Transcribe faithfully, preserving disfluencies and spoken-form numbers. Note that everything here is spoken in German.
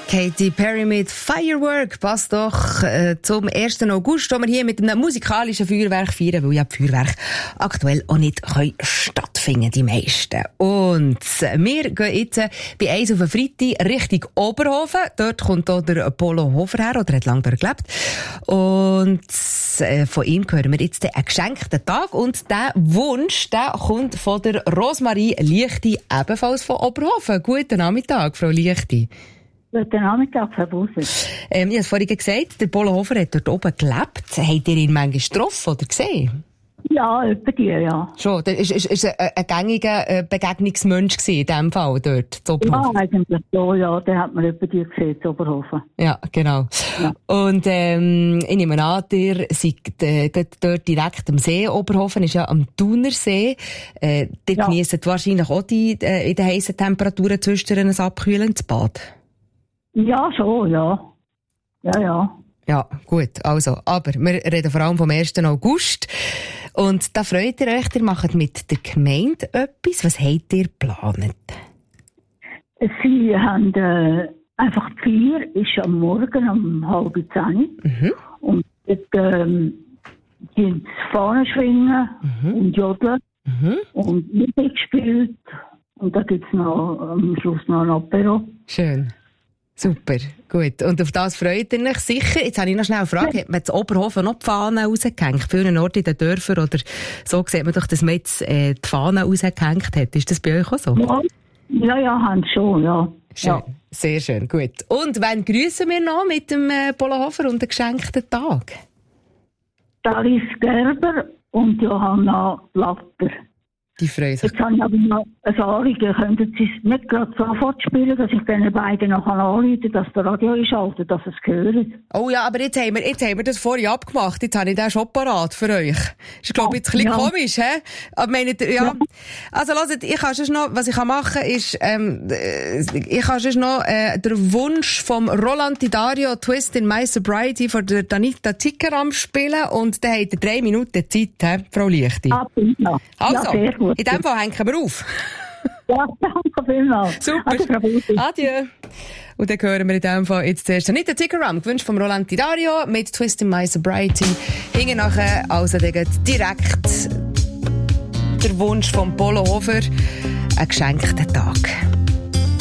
Katy Perry mit Firework passt doch äh, zum ersten August, wo wir hier mit einem musikalischen Feuerwerk feiern, weil ja die Feuerwerke aktuell auch nicht können stattfinden, die meisten. Und wir gehen jetzt äh, bei eins auf den Freitag Richtung Oberhofen. Dort kommt auch der Polo Hofer her, oder hat lange dort gelebt. Und äh, von ihm hören wir jetzt einen geschenkten Tag. Und der Wunsch, der kommt von der Rosmarie Liechti, ebenfalls von Oberhofen. Guten Nachmittag, Frau Liechti. Guten Nachmittag, Herr Buser. Ähm, ich habe es vorhin gesagt, der Polo Hofer hat dort oben gelebt. Habt ihr ihn manchmal getroffen oder gesehen? Ja, etwa die, ja. Schon, der ist, ist, ist ein, ein gängiger Begegnungsmensch gewesen, in diesem Fall dort, zu Oberhofen. Ja, eigentlich so, ja. Den hat man etwa die gesehen, zu Oberhofen. Ja, genau. Ja. Und ähm, ich nehme an, ihr seid äh, dort direkt am See. Oberhofen ist ja am Thunersee. Äh, ihr ja. genießt wahrscheinlich auch die, äh, in den heissen Temperaturen zwischen ein abkühlendes Bad. Ja, schon, ja. Ja, ja. Ja, gut, also, aber wir reden vor allem vom ersten August. Und da freut ihr euch, ihr macht mit der Gemeinde etwas. Was habt ihr geplant? Sie haben äh, einfach die Feier, ist am Morgen um halb zehn. Mhm. Und dort ähm, sind Fahnen schwingen mhm. und jodeln mhm. und Musik gespielt. Und da gibt es noch am Schluss noch ein Apero. Schön. Super, gut. Und auf das freut ihr euch sicher. Jetzt habe ich noch schnell eine Frage. Hat man in Oberhofen noch die Fahnen rausgehängt? Vielen Orten in den Dörfern oder so sieht man doch, dass man jetzt äh, die Fahnen rausgehängt hat. Ist das bei euch auch so? Ja, ja, ja haben schon, ja. Schön, ja. Sehr schön, gut. Und wann grüßen wir noch mit dem äh, Polo Hofer und dem geschenkten Tag? Alice Gerber und Johanna Blatter. Die freuen sich. Jetzt habe ich aber noch eine Anliegen. Könnten Sie es nicht gerade sofort spielen, dass ich den beiden noch anrufen, dass der Radio einschaltet, dass sie es hören? Oh ja, aber jetzt haben wir, jetzt haben wir das vorhin abgemacht. Jetzt habe ich den schon parat für euch. Ist, glaube ich, jetzt ein bisschen ja. komisch, hä? Aber meint ihr, ja. ja. Also, hört, ich kann schon noch, was ich machen kann, ist, ähm, ich kann schon noch, äh, den Wunsch vom Roland Di Dario Twist in My Sobriety von der Danita Zickeram spielen und dann habt ihr drei Minuten Zeit, hä, Frau Liechti? Ah, ja. Also. Ja, sehr gut. In dem Fall hängen wir auf. Ja, danke vielmals. Super. Adieu. Und dann hören wir in dem Fall jetzt zuerst nicht den Tickeram, gewünscht vom Roland Di Dario mit Twist in My Sobriety. Hingen nachher, also direkt der Wunsch vom Polo Hofer, einen geschenkten Tag.